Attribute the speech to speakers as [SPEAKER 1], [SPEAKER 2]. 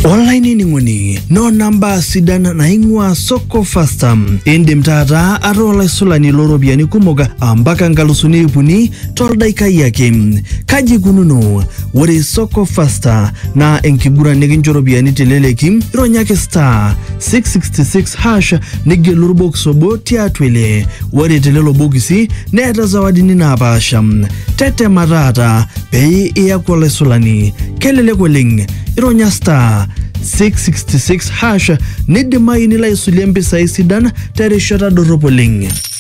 [SPEAKER 1] Online ninguni no number sidan na ingwa soko fasta indim tata arola isolani lorobiani kumoga ambaka ngalusuni ipuni toldaika yake kaji kununo wari soko fasta na enkigura neginjorobiani teleleki ironyake star 666 hash niggelur box obo tiatwele wari telelo bogisi neta zawadi ninapasha tete matata pei iyakola isolani kelele kweleng ironya star 666 hash nidimai nila isulie mpisa isidan terishata doropoling.